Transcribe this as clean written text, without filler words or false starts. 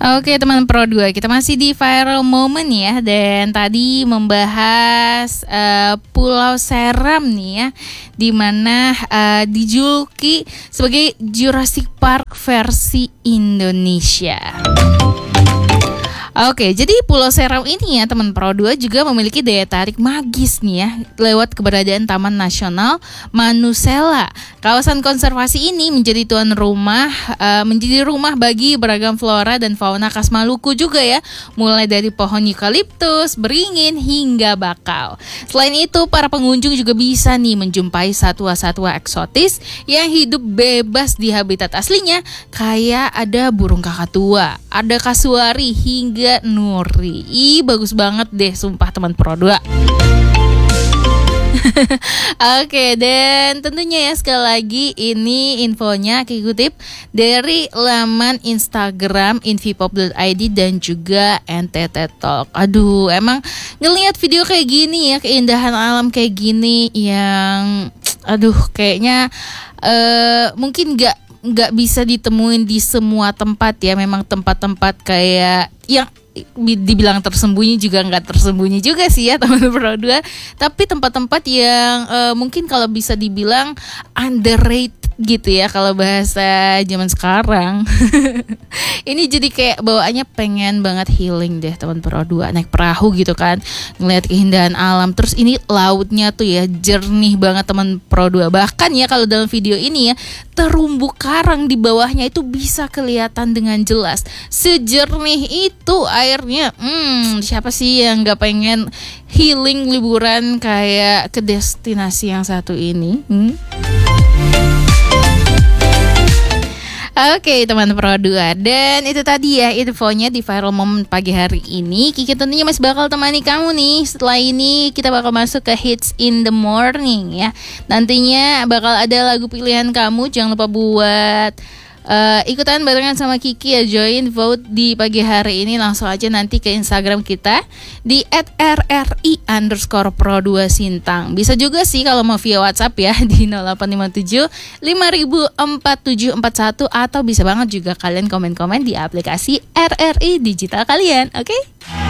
Oke teman Pro 2, kita masih di viral moment ya. Dan tadi membahas Pulau Seram nih ya, dimana dijuluki sebagai Jurassic Park versi Indonesia. Oke, jadi Pulau Seram ini ya teman Pro 2 juga memiliki daya tarik magis nih ya, lewat keberadaan Taman Nasional Manusela. Kawasan konservasi ini menjadi menjadi rumah bagi beragam flora dan fauna khas Maluku juga ya, mulai dari pohon eukaliptus, beringin hingga bakau. Selain itu, para pengunjung juga bisa nih menjumpai satwa-satwa eksotis yang hidup bebas di habitat aslinya, kayak ada burung kakatua, ada kasuari hingga nuri. Bagus banget deh sumpah teman Pro 2. Oke, dan tentunya ya sekali lagi ini infonya aku kutip dari laman Instagram invipop.id dan juga NTT Talk. Aduh, emang ngelihat video kayak gini ya, keindahan alam kayak gini yang kayaknya mungkin nggak bisa ditemuin di semua tempat ya. Memang tempat-tempat kayak yang dibilang tersembunyi juga nggak tersembunyi juga sih ya teman Pro 2. Tapi tempat-tempat yang mungkin kalau bisa dibilang underrated gitu ya kalau bahasa zaman sekarang. Ini jadi kayak bawaannya pengen banget healing deh teman Pro 2, naik perahu gitu kan, ngeliat keindahan alam. Terus ini lautnya tuh ya jernih banget teman Pro 2. Bahkan ya kalau dalam video ini ya, terumbu karang di bawahnya itu bisa kelihatan dengan jelas. Sejernih itu airnya. Siapa sih yang gak pengen healing liburan kayak ke destinasi yang satu ini? Oke teman Pro 2, dan itu tadi ya infonya di viral moment pagi hari ini. Kiki tentunya masih bakal temani kamu nih. Setelah ini kita bakal masuk ke Hits in the Morning ya. Nantinya bakal ada lagu pilihan kamu. Jangan lupa buat ikutan barengan sama Kiki ya, join vote di pagi hari ini. Langsung aja nanti ke Instagram kita di @rri_pro2 Sintang. Bisa juga sih kalau mau via WhatsApp ya di 0857 504741, atau bisa banget juga kalian komen-komen di aplikasi RRI Digital kalian, oke?